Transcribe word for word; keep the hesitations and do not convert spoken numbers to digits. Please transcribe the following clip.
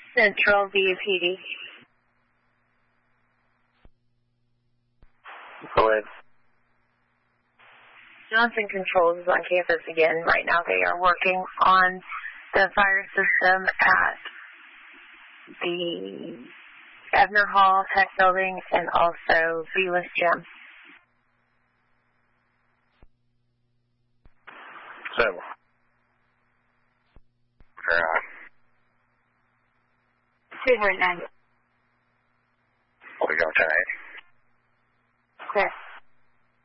Central V U P D. Go ahead. Johnson Controls is on campus again. Right now they are working on the fire system at the Ebner Hall Tech Building and also Velas Gym. Seven. two hundred nine.